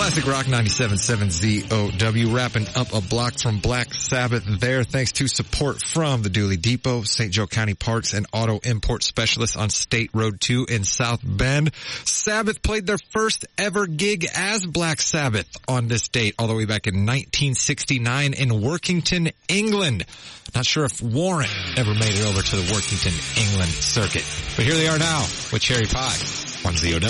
Classic Rock 97.7 ZOW, wrapping up a block from Black Sabbath there, thanks to support from the Dooley Depot, St. Joe County Parts and Auto Import Specialists on State Road 2 in South Bend. Sabbath played their first ever gig as Black Sabbath on this date, all the way back in 1969 in Workington, England. Not sure if Warren ever made it over to the Workington, England circuit, but here they are now with Cherry Pie on ZOW.